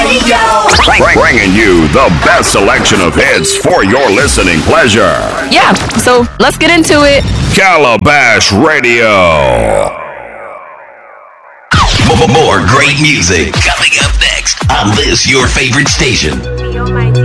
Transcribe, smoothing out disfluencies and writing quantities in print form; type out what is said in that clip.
Bringing you the best selection of hits for your listening pleasure. Yeah, so let's get into it. Calabash Radio. More great music coming up next on this your favorite station.